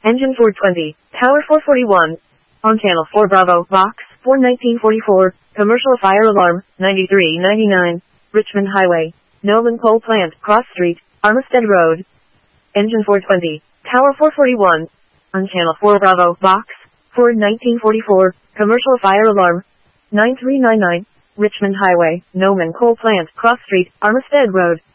Engine 420, Tower 441. On Channel 4 Bravo, Box 41944, Commercial Fire Alarm, 9399. Richmond Highway, Nolan Coal Plant, Cross Street, Armistead Road. Engine 420, Tower 441. On Channel 4 Bravo, Box 41944, Commercial Fire Alarm, 9399. Richmond Highway, Nolan Coal Plant, Cross Street, Armistead Road.